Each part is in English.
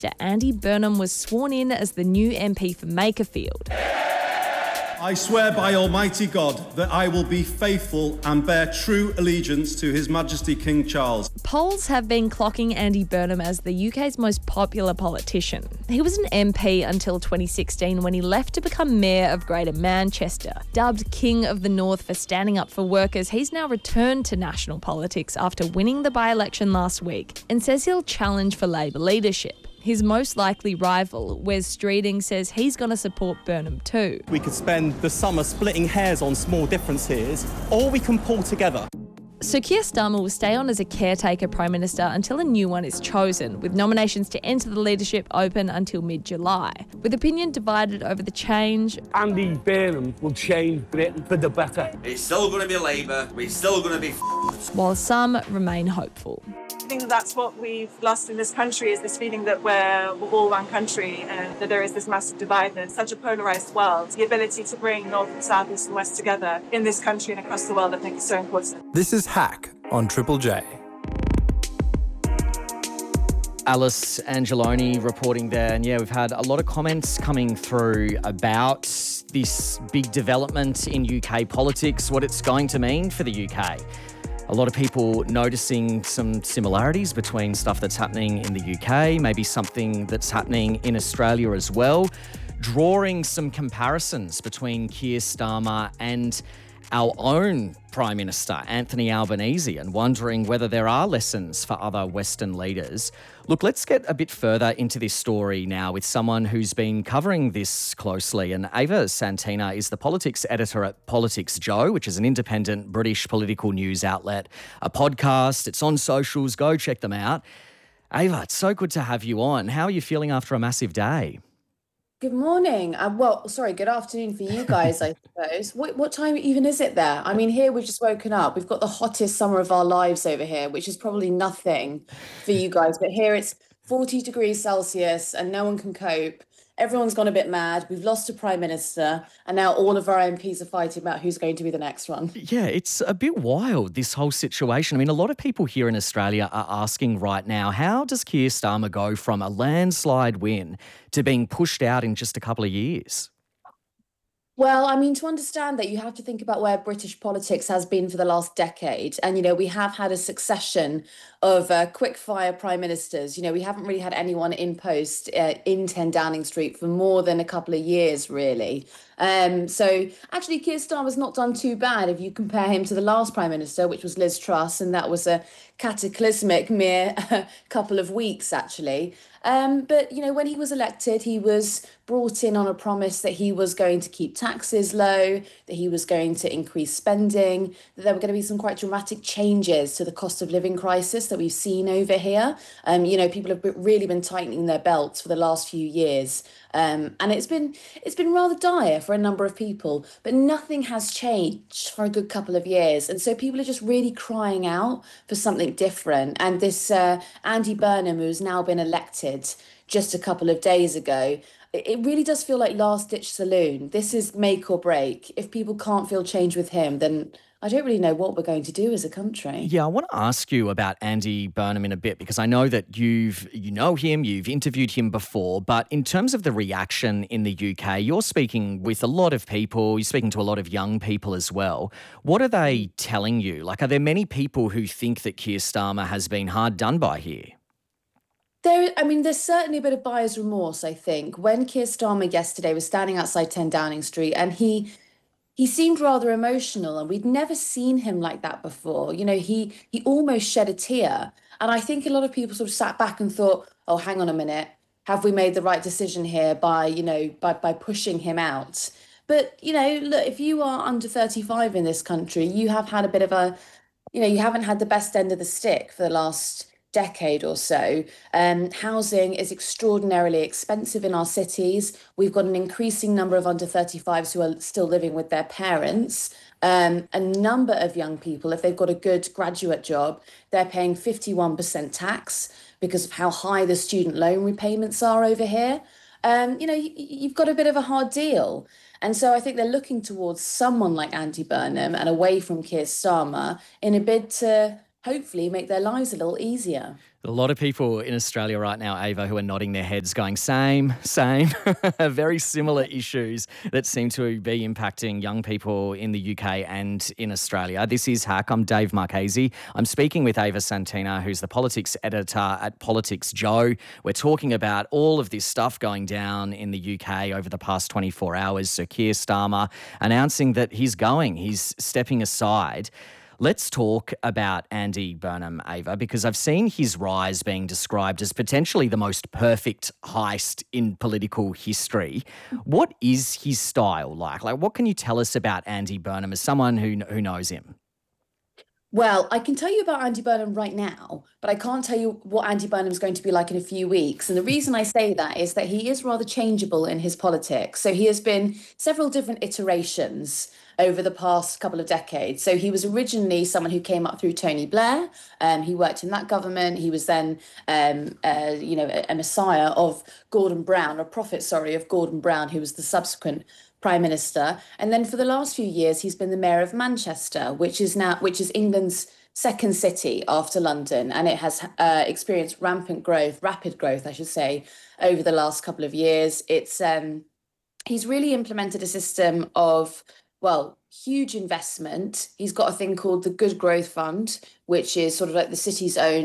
Andy Burnham was sworn in as the new MP for Makerfield. I swear by Almighty God that I will be faithful and bear true allegiance to His Majesty King Charles. Polls have been clocking Andy Burnham as the UK's most popular politician. He was an MP until 2016 when he left to become Mayor of Greater Manchester. Dubbed King of the North for standing up for workers, he's now returned to national politics after winning the by-election last week and says he'll challenge for Labor leadership. His most likely rival, Wes Streeting, says he's going to support Burnham too. We could spend the summer splitting hairs on small differences, or we can pull together. So Keir Starmer will stay on as a caretaker Prime Minister until a new one is chosen, with nominations to enter the leadership open until mid-July. With opinion divided over the change, Andy Burnham will change Britain for the better. It's still going to be Labour, we're still going to be while some remain hopeful. I think that's what we've lost in this country, is this feeling that we're all one country and that there is this massive divide. There's such a polarised world. The ability to bring North and South, East and West together in this country and across the world, I think is so important. This is Hack on Triple J. Alice Angeloni reporting there. And yeah, we've had a lot of comments coming through about this big development in UK politics, what it's going to mean for the UK. A lot of people noticing some similarities between stuff that's happening in the UK, maybe something that's happening in Australia as well, drawing some comparisons between Keir Starmer and our own Prime Minister, Anthony Albanese, and wondering whether there are lessons for other Western leaders. Look, let's get a bit further into this story now with someone who's been covering this closely. And Ava Santina is the politics editor at Politics Joe, which is an independent British political news outlet, a podcast. It's on socials. Go check them out. Ava, it's so good to have you on. How are you feeling after a massive day? Good morning. Good afternoon for you guys, I suppose. What time even is it there? I mean, here we've just woken up. We've got the hottest summer of our lives over here, which is probably nothing for you guys. But here it's 40 degrees Celsius and no one can cope. Everyone's gone a bit mad. We've lost a Prime Minister and now all of our MPs are fighting about who's going to be the next one. Yeah, it's a bit wild, this whole situation. I mean, a lot of people here in Australia are asking right now, how does Keir Starmer go from a landslide win to being pushed out in just a couple of years? Well, I mean, to understand that, you have to think about where British politics has been for the last decade. And, we have had a succession of quick-fire prime ministers. We haven't really had anyone in post in 10 Downing Street for more than a couple of years, really. So actually, Keir Starmer's not done too bad if you compare him to the last Prime Minister, which was Liz Truss, and that was a cataclysmic mere couple of weeks, actually. But, when he was elected, he was brought in on a promise that he was going to keep taxes low, that he was going to increase spending, that there were going to be some quite dramatic changes to the cost of living crisis that we've seen over here. People have really been tightening their belts for the last few years. And it's been rather dire for a number of people, but nothing has changed for a good couple of years. And so people are just really crying out for something different. And this Andy Burnham, who's now been elected just a couple of days ago, it really does feel like last-ditch saloon. This is make or break. If people can't feel change with him, then I don't really know what we're going to do as a country. Yeah, I want to ask you about Andy Burnham in a bit, because I know that you know him, you've interviewed him before, but in terms of the reaction in the UK, you're speaking with a lot of people, you're speaking to a lot of young people as well. What are they telling you? Like, are there many people who think that Keir Starmer has been hard done by here? There's certainly a bit of buyer's remorse, I think. When Keir Starmer yesterday was standing outside 10 Downing Street and he seemed rather emotional, and we'd never seen him like that before. He almost shed a tear. And I think a lot of people sort of sat back and thought, oh, hang on a minute, have we made the right decision here by pushing him out? But, look, if you are under 35 in this country, you have had a bit of you haven't had the best end of the stick for the last decade or so. Housing is extraordinarily expensive in our cities. We've got an increasing number of under 35s who are still living with their parents. A number of young people, if they've got a good graduate job, they're paying 51% tax because of how high the student loan repayments are over here. You've got a bit of a hard deal. And so I think they're looking towards someone like Andy Burnham and away from Keir Starmer in a bid to hopefully make their lives a little easier. A lot of people in Australia right now, Ava, who are nodding their heads going, same. Very similar issues that seem to be impacting young people in the UK and in Australia. This is Hack. I'm Dave Marchese. I'm speaking with Ava Santina, who's the politics editor at Politics Joe. We're talking about all of this stuff going down in the UK over the past 24 hours. So Keir Starmer announcing that he's stepping aside. Let's talk about Andy Burnham, Ava, because I've seen his rise being described as potentially the most perfect heist in political history. What is his style like? What can you tell us about Andy Burnham as someone who knows him? Well, I can tell you about Andy Burnham right now, but I can't tell you what Andy Burnham's going to be like in a few weeks. And the reason I say that is that he is rather changeable in his politics. So he has been several different iterations over the past couple of decades. So he was originally someone who came up through Tony Blair. He worked in that government. He was then, a messiah of Gordon Brown, a prophet, of Gordon Brown, who was the subsequent Prime Minister. And then for the last few years, he's been the Mayor of Manchester, which is England's second city after London. And it has experienced rapid growth, I should say, over the last couple of years. He's really implemented a system of, huge investment. He's got a thing called the Good Growth Fund, which is sort of like the city's own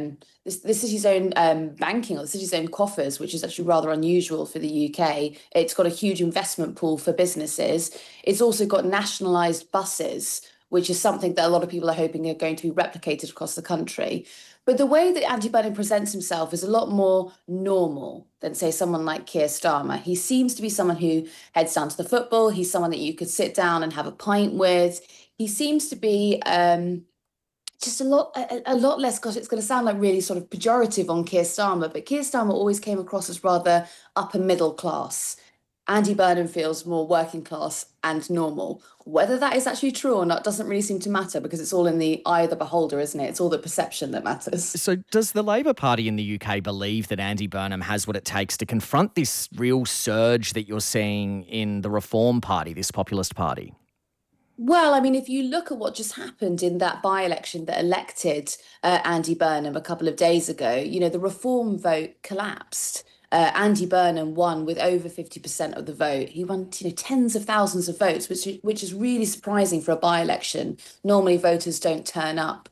the city's own banking, or the city's own coffers, which is actually rather unusual for the UK. It's got a huge investment pool for businesses. It's also got nationalised buses, which is something that a lot of people are hoping are going to be replicated across the country. But the way that Andy Burnham presents himself is a lot more normal than, say, someone like Keir Starmer. He seems to be someone who heads down to the football. He's someone that you could sit down and have a pint with. He seems to be just a lot less, gosh, it's going to sound like really sort of pejorative on Keir Starmer, but Keir Starmer always came across as rather upper middle class. Andy Burnham feels more working class and normal. Whether that is actually true or not doesn't really seem to matter, because it's all in the eye of the beholder, isn't it? It's all the perception that matters. So does the Labor Party in the UK believe that Andy Burnham has what it takes to confront this real surge that you're seeing in the Reform Party, this populist party? Well, I mean, if you look at what just happened in that by-election that elected Andy Burnham a couple of days ago, the Reform vote collapsed. Andy Burnham won with over 50% of the vote. He won, tens of thousands of votes, which is really surprising for a by-election. Normally, voters don't turn up,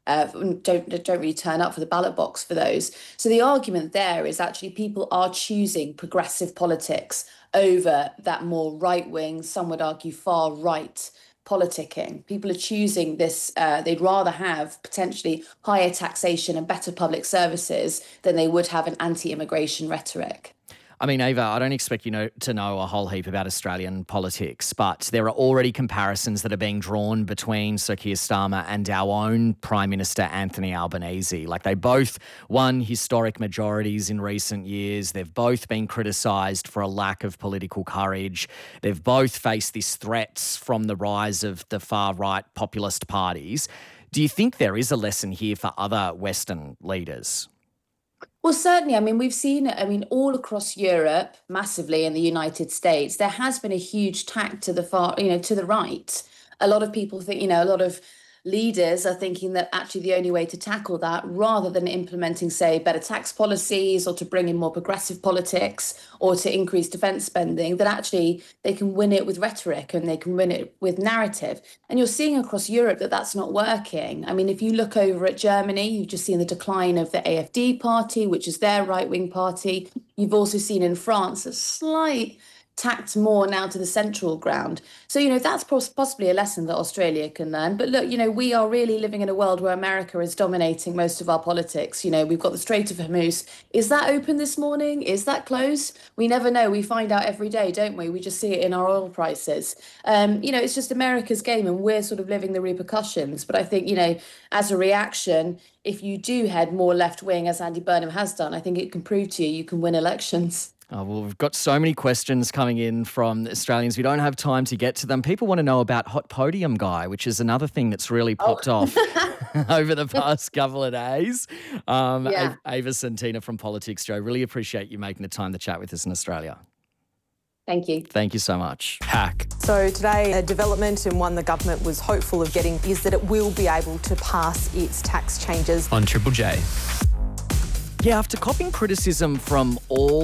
don't really turn up for the ballot box for those. So the argument there is actually people are choosing progressive politics over that more right-wing, some would argue far right politicking. People are choosing this. They'd rather have potentially higher taxation and better public services than they would have an anti-immigration rhetoric. I mean, Ava, I don't expect you to know a whole heap about Australian politics, but there are already comparisons that are being drawn between Sir Keir Starmer and our own Prime Minister, Anthony Albanese. They both won historic majorities in recent years. They've both been criticised for a lack of political courage. They've both faced these threats from the rise of the far-right populist parties. Do you think there is a lesson here for other Western leaders? Well, certainly. I mean, we've seen it, all across Europe, massively in the United States, there has been a huge tack to the far, to the right. A lot of people think, a lot of leaders are thinking that actually the only way to tackle that, rather than implementing, say, better tax policies or to bring in more progressive politics or to increase defence spending, that actually they can win it with rhetoric and they can win it with narrative. And you're seeing across Europe that that's not working. I mean, if you look over at Germany, you've just seen the decline of the AfD party, which is their right-wing party. You've also seen in France a slight tacked more now to the central ground. So, that's possibly a lesson that Australia can learn. But look, we are really living in a world where America is dominating most of our politics. We've got the Strait of Hormuz. Is that open this morning? Is that closed? We never know. We find out every day, don't we? We just see it in our oil prices. It's just America's game and we're sort of living the repercussions. But I think, as a reaction, if you do head more left wing, as Andy Burnham has done, I think it can prove to you can win elections. Oh, well, we've got so many questions coming in from Australians. We don't have time to get to them. People want to know about Hot Podium Guy, which is another thing that's really popped off over the past couple of days. Ava Santina from Politics Joe, really appreciate you making the time to chat with us in Australia. Thank you. Thank you so much. Hack. So today, a development and one the government was hopeful of getting is that it will be able to pass its tax changes on Triple J. Yeah, after copping criticism from all